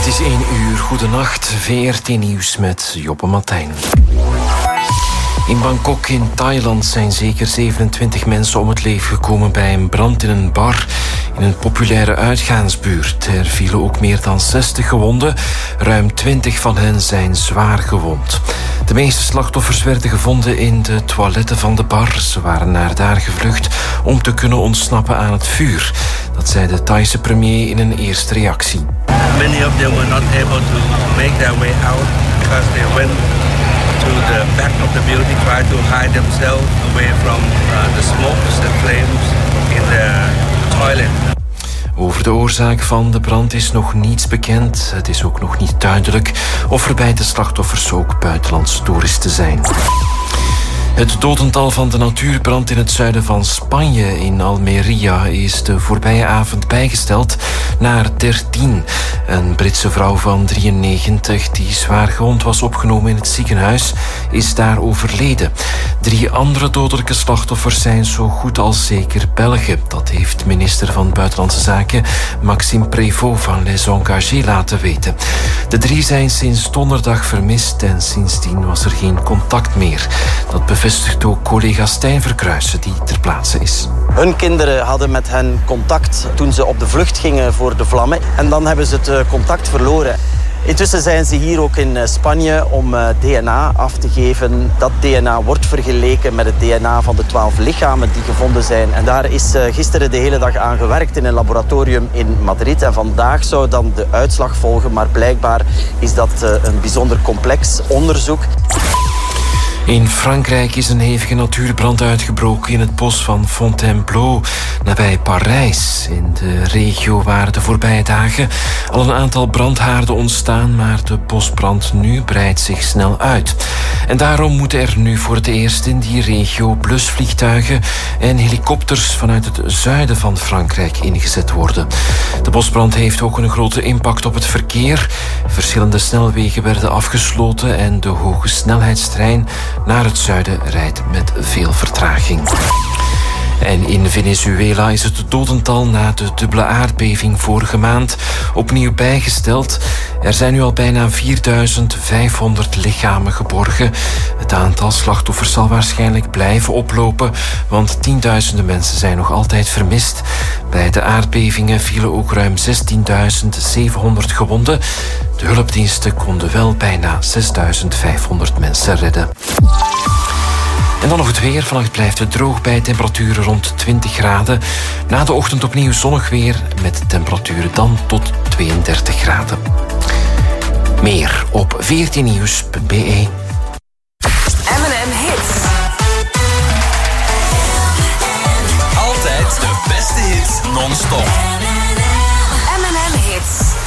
is 1 uur. Goedenacht. VRT Nieuws met Joppe Martijn. In Bangkok in Thailand zijn zeker 27 mensen om het leven gekomen bij een brand in een bar in een populaire uitgaansbuurt. Er vielen ook meer dan 60 gewonden. Ruim 20 van hen zijn zwaar gewond. De meeste slachtoffers werden gevonden in de toiletten van de bar. Ze waren naar daar gevlucht om te kunnen ontsnappen aan het vuur. Dat zei de Thaise premier in een eerste reactie. Many of them were not able to make their way out because they went to the back of the building, tried to hide themselves away from the smokes, the flames in the toilet. Over de oorzaak van de brand is nog niets bekend. Het is ook nog niet duidelijk of er bij de slachtoffers ook buitenlandse toeristen zijn. Het dodental van de natuurbrand in het zuiden van Spanje, in Almeria, is de voorbije avond bijgesteld naar 13. Een Britse vrouw van 93 die zwaar gewond was opgenomen in het ziekenhuis, is daar overleden. 3 andere dodelijke slachtoffers zijn zo goed als zeker Belgen. Dat heeft minister van Buitenlandse Zaken Maxime Prévost van Les Engagés laten weten. De 3 zijn sinds donderdag vermist en sindsdien was er geen contact meer. Dat bevestigt ook collega Stijn Verkruijsen, die ter plaatse is. Hun kinderen hadden met hen contact toen ze op de vlucht gingen voor de vlammen. En dan hebben ze het contact verloren. Intussen zijn ze hier ook in Spanje om DNA af te geven. Dat DNA wordt vergeleken met het DNA van de 12 lichamen die gevonden zijn. En daar is gisteren de hele dag aan gewerkt in een laboratorium in Madrid. En vandaag zou dan de uitslag volgen, maar blijkbaar is dat een bijzonder complex onderzoek. In Frankrijk is een hevige natuurbrand uitgebroken in het bos van Fontainebleau, nabij Parijs. In de regio waren de voorbije dagen al een aantal brandhaarden ontstaan, maar de bosbrand nu breidt zich snel uit. En daarom moeten er nu voor het eerst in die regio blusvliegtuigen en helikopters vanuit het zuiden van Frankrijk ingezet worden. De bosbrand heeft ook een grote impact op het verkeer. Verschillende snelwegen werden afgesloten en de hoge snelheidstrein naar het zuiden rijdt met veel vertraging. En in Venezuela is het dodental na de dubbele aardbeving vorige maand opnieuw bijgesteld. Er zijn nu al bijna 4500 lichamen geborgen. Het aantal slachtoffers zal waarschijnlijk blijven oplopen, want tienduizenden mensen zijn nog altijd vermist. Bij de aardbevingen vielen ook ruim 16.700 gewonden. De hulpdiensten konden wel bijna 6.500 mensen redden. En dan nog het weer. Vannacht blijft het droog bij temperaturen rond 20 graden. Na de ochtend opnieuw zonnig weer met temperaturen dan tot 32 graden. Meer op 14nieuws.be. M&M Hits. Altijd de beste hits non-stop.